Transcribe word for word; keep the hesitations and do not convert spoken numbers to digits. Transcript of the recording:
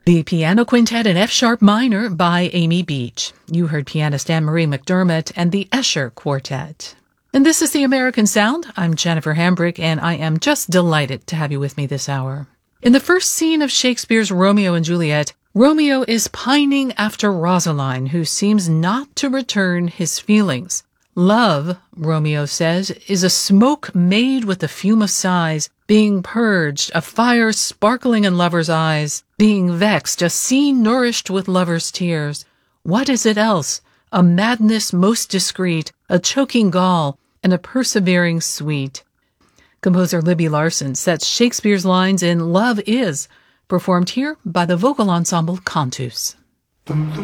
The Piano Quintet in F Sharp Minor by Amy Beach. You heard pianist Anne-Marie McDermott and the Escher Quartet. And this is The American Sound. I'm Jennifer Hambrick, and I am just delighted to have you with me this hour. In the first scene of Shakespeare's Romeo and Juliet, Romeo is pining after Rosaline, who seems not to return his feelings. Love, Romeo says, is a smoke made with the fume of sighs, being purged, a fire sparkling in lovers' eyes, being vexed, a sea nourished with lovers' tears. What is it else? A madness most discreet, a choking gall, and a persevering sweet. Composer Libby Larsen sets Shakespeare's lines in Love Is, performed here by the vocal ensemble Cantus. Dum, dum.